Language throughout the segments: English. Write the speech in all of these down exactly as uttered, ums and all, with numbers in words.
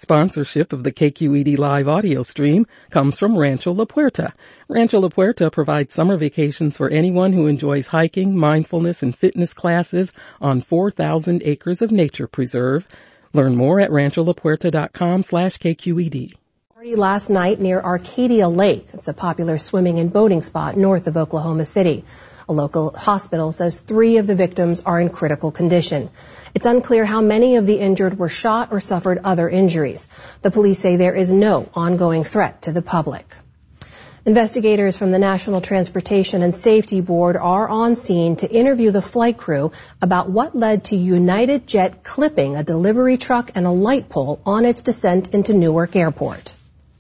Sponsorship of the K Q E D Live audio stream comes from Rancho La Puerta. Rancho La Puerta provides summer vacations for anyone who enjoys hiking, mindfulness, and fitness classes on four thousand acres of nature preserve. Learn more at rancho la puerta dot com slash K Q E D. Party last night near Arcadia Lake. It's a popular swimming and boating spot north of Oklahoma City. A local hospital says three of the victims are in critical condition. It's unclear how many of the injured were shot or suffered other injuries. The police say there is no ongoing threat to the public. Investigators from the National Transportation and Safety Board are on scene to interview the flight crew about what led to United Jet clipping a delivery truck and a light pole on its descent into Newark Airport.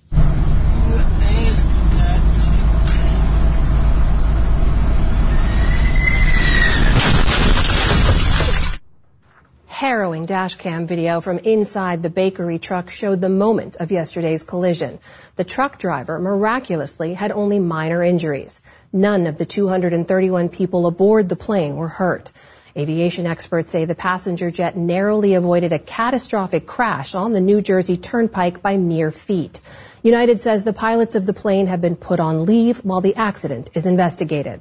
Harrowing dashcam video from inside the bakery truck showed the moment of yesterday's collision. The truck driver miraculously had only minor injuries. None of the two hundred thirty-one people aboard the plane were hurt. Aviation experts say the passenger jet narrowly avoided a catastrophic crash on the New Jersey Turnpike by mere feet. United says the pilots of the plane have been put on leave while the accident is investigated.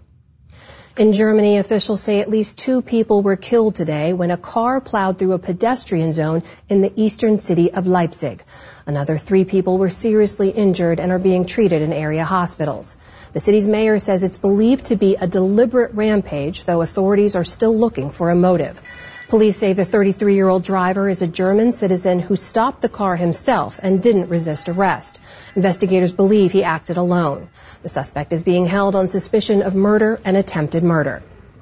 In Germany, officials say at least two people were killed today when a car plowed through a pedestrian zone in the eastern city of Leipzig. Another three people were seriously injured and are being treated in area hospitals. The city's mayor says it's believed to be a deliberate rampage, though authorities are still looking for a motive. Police say the thirty-three-year-old driver is a German citizen who stopped the car himself and didn't resist arrest. Investigators believe he acted alone. The suspect is being held on suspicion of murder and attempted murder.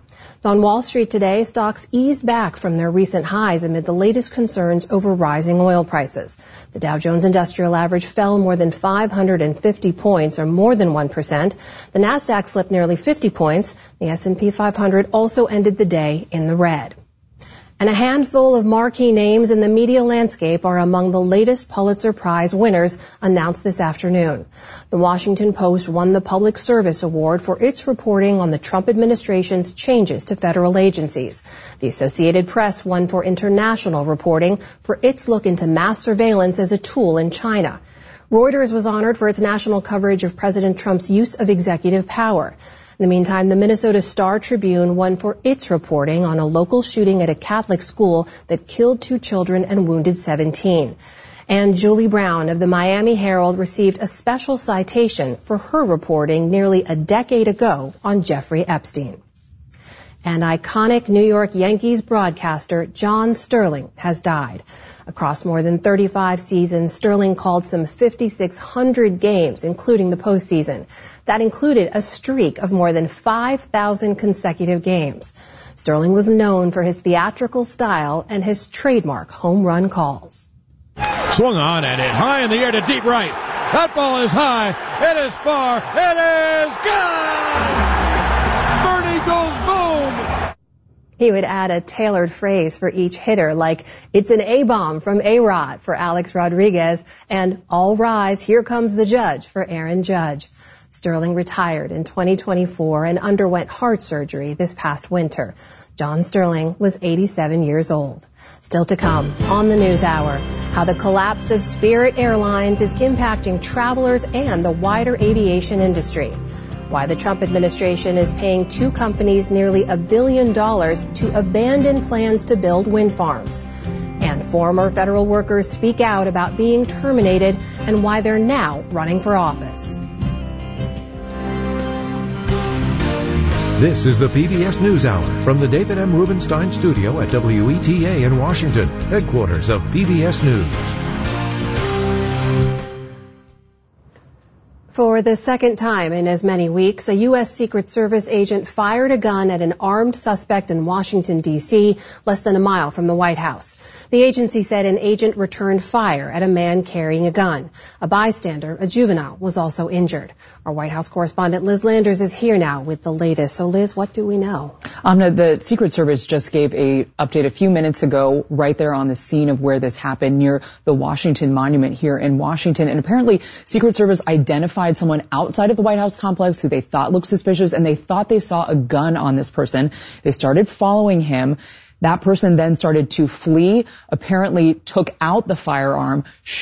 On Wall Street today, stocks eased back from their recent highs amid the latest concerns over rising oil prices. The Dow Jones Industrial Average fell more than five hundred fifty points, or more than one percent. The Nasdaq slipped nearly fifty points. The S and P five hundred also ended the day in the red. And a handful of marquee names in the media landscape are among the latest Pulitzer Prize winners announced this afternoon. The Washington Post won the Public Service Award for its reporting on the Trump administration's changes to federal agencies. The Associated Press won for international reporting for its look into mass surveillance as a tool in China. Reuters was honored for its national coverage of President Trump's use of executive power. In the meantime, the Minnesota Star Tribune won for its reporting on a local shooting at a Catholic school that killed two children and wounded seventeen. And Julie Brown of the Miami Herald received a special citation for her reporting nearly a decade ago on Jeffrey Epstein. And iconic New York Yankees broadcaster John Sterling has died. Across more than thirty-five seasons, Sterling called some fifty-six hundred games, including the postseason. That included a streak of more than five thousand consecutive games. Sterling was known for his theatrical style and his trademark home run calls. Swung on and hit high in the air to deep right. That ball is high. It is far. It is gone! Bernie goes boom! He would add a tailored phrase for each hitter, like, it's an A-bomb from A-Rod for Alex Rodriguez, and all rise, here comes the judge for Aaron Judge. Sterling retired in twenty twenty-four and underwent heart surgery this past winter. John Sterling was eighty-seven years old. Still to come on the News Hour, how the collapse of Spirit Airlines is impacting travelers and the wider aviation industry. Why the Trump administration is paying two companies nearly a billion dollars to abandon plans to build wind farms. And former federal workers speak out about being terminated and why they're now running for office. This is the P B S NewsHour from the David M. Rubenstein studio at W E T A in Washington, headquarters of P B S News. For the second time in as many weeks, a U S Secret Service agent fired a gun at an armed suspect in Washington, D C, less than a mile from the White House. The agency said an agent returned fire at a man carrying a gun. A bystander, a juvenile, was also injured. Our White House correspondent Liz Landers is here now with the latest. So, Liz, what do we know? Amna, the Secret Service just gave a update a few minutes ago right there on the scene of where this happened near the Washington Monument here in Washington. And apparently, Secret Service identified someone outside of the White House complex who they thought looked suspicious, and they thought they saw a gun on this person. They started following him. That person then started to flee, apparently took out the firearm,